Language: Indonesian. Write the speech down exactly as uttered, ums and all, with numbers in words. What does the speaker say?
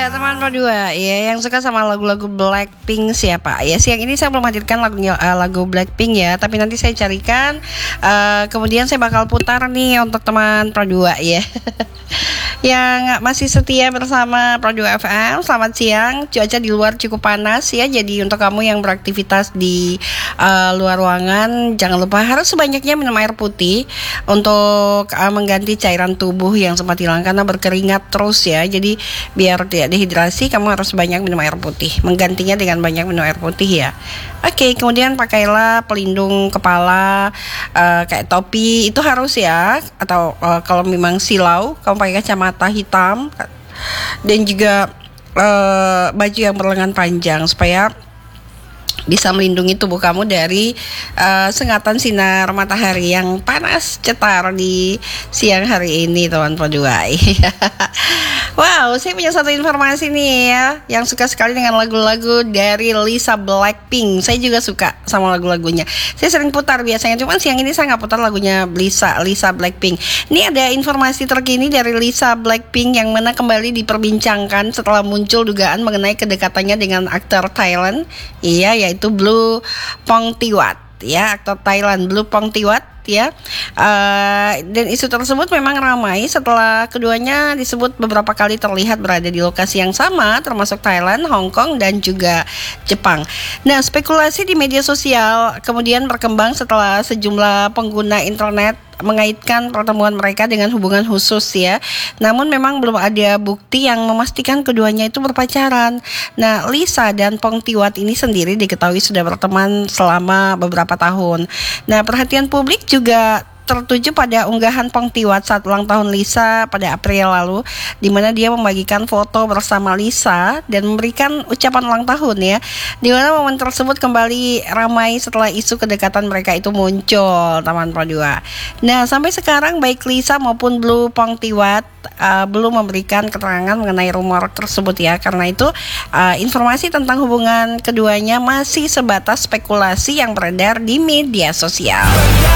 Ya teman berdua ya yang suka sama lagu-lagu Blackpink siapa ya. Siang ini saya belum hadirkan lagunya uh, lagu Blackpink ya, tapi nanti saya carikan uh, kemudian saya bakal putar nih untuk teman berdua ya. Yang masih setia bersama Produa F M, selamat siang. Cuaca di luar cukup panas ya, jadi untuk kamu yang beraktivitas di uh, luar ruangan, jangan lupa harus sebanyaknya minum air putih untuk uh, mengganti cairan tubuh yang sempat hilang karena berkeringat terus ya. Jadi biar tidak dehidrasi, kamu harus banyak minum air putih, menggantinya dengan banyak minum air putih ya. Oke, kemudian pakailah pelindung kepala uh, kayak topi itu harus ya, atau uh, kalau memang silau kamu pakai kacamata hitam dan juga uh, baju yang berlengan panjang supaya bisa melindungi tubuh kamu dari uh, sengatan sinar matahari yang panas cetar di siang hari ini, teman Produa. Wow, saya punya satu informasi nih ya, yang suka sekali dengan lagu-lagu dari Lisa Blackpink. Saya juga suka sama lagu-lagunya. Saya sering putar biasanya, cuman siang ini saya nggak putar lagunya Lisa Lisa Blackpink. Ini ada informasi terkini dari Lisa Blackpink yang mana kembali diperbincangkan setelah muncul dugaan mengenai kedekatannya dengan aktor Thailand. Iya, yaitu Blue Pongtiwat ya, aktor Thailand Blue Pongtiwat ya. Uh, dan isu tersebut memang ramai setelah keduanya disebut beberapa kali terlihat berada di lokasi yang sama, termasuk Thailand, Hong Kong, dan juga Jepang. Nah, spekulasi di media sosial kemudian berkembang setelah sejumlah pengguna internet mengaitkan pertemuan mereka dengan hubungan khusus ya. Namun memang belum ada bukti yang memastikan keduanya itu berpacaran. Nah, Lisa dan Pongtiwat ini sendiri diketahui sudah berteman selama beberapa tahun. Nah, perhatian publik juga tertuju pada unggahan Pongtiwat saat ulang tahun Lisa pada April lalu, di mana dia membagikan foto bersama Lisa dan memberikan ucapan ulang tahun ya. Di mana momen tersebut kembali ramai setelah isu kedekatan mereka itu muncul, teman Produa. Nah, sampai sekarang baik Lisa maupun Blue Pongtiwat uh, belum memberikan keterangan mengenai rumor tersebut ya. Karena itu uh, informasi tentang hubungan keduanya masih sebatas spekulasi yang beredar di media sosial.